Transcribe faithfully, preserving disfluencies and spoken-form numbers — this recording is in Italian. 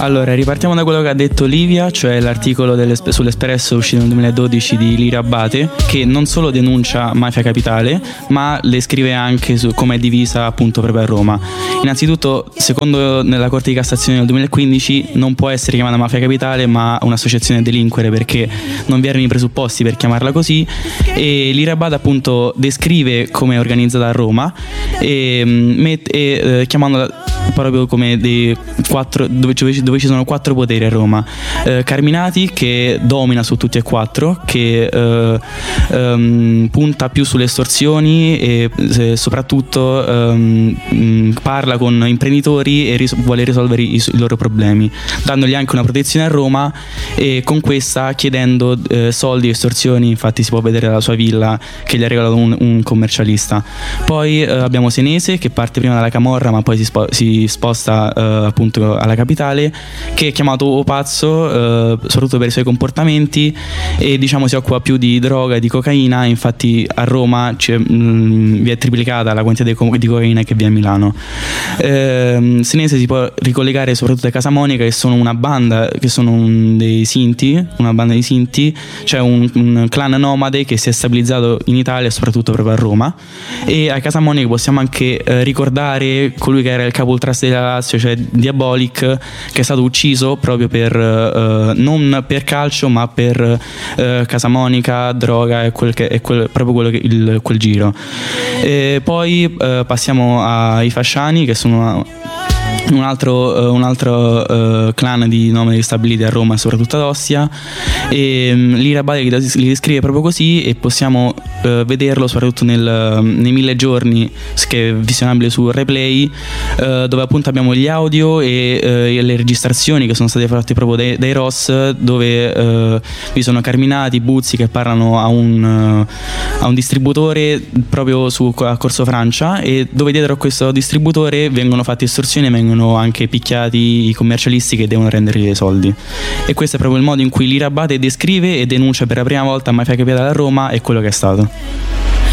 Allora, ripartiamo da quello che ha detto Livia, cioè l'articolo sull'Espresso uscito nel duemiladodici di Lirio Abbate, che non solo denuncia Mafia Capitale, ma le scrive anche su come è divisa appunto proprio a Roma. Innanzitutto, secondo nella Corte di Cassazione nel duemilaquindici, non può essere chiamata Mafia Capitale, ma un'associazione a delinquere, perché non vi erano i presupposti per chiamarla così. E Lirio Abbate appunto descrive come è organizzata a Roma e, met- e eh, chiamandola proprio come dei quattro, dove, dove ci sono quattro poteri a Roma. eh, Carminati, che domina su tutti e quattro, che eh, ehm, punta più sulle estorsioni e eh, soprattutto ehm, parla con imprenditori e ris- vuole risolvere i, i loro problemi, dandogli anche una protezione a Roma, e con questa chiedendo eh, soldi e estorsioni. Infatti si può vedere la sua villa che gli ha regalato un, un commercialista. Poi eh, abbiamo Senese, che parte prima dalla camorra ma poi si, spo- si sposta uh, appunto alla capitale, che è chiamato O Pazzo uh, soprattutto per i suoi comportamenti, e diciamo si occupa più di droga e di cocaina. Infatti a Roma c'è, mh, vi è triplicata la quantità di, co- di cocaina che vi è a Milano. uh, Senese si può ricollegare soprattutto a Casamonica, che sono una banda, che sono un, dei Sinti, una banda di Sinti, cioè un, un clan nomade che si è stabilizzato in Italia e soprattutto proprio a Roma. E a Casamonica possiamo anche uh, ricordare colui che era il capo ultras della Lazio, cioè Diabolic, che è stato ucciso proprio per uh, non per calcio ma per uh, Casamonica, droga e, quel che, e quel, proprio quello che, il, quel giro. E poi uh, passiamo ai Fasciani, che sono una, un altro, uh, un altro uh, clan di nomadi stabiliti a Roma e soprattutto ad Ostia, e um, Lirio Abbate li descrive proprio così, e possiamo uh, vederlo soprattutto nel, nei mille giorni, che è visionabile su Replay, uh, dove appunto abbiamo gli audio e, uh, e le registrazioni che sono state fatte proprio dai, dai R O S, dove uh, vi sono Carminati, Buzzi che parlano a un, uh, a un distributore proprio su, a Corso Francia, e dove dietro a questo distributore vengono fatte estorsioni e vengono anche picchiati i commercialisti che devono rendere i soldi. E questo è proprio il modo in cui Lirio Abbate descrive e denuncia per la prima volta Mafia Capitale a Roma e quello che è stato.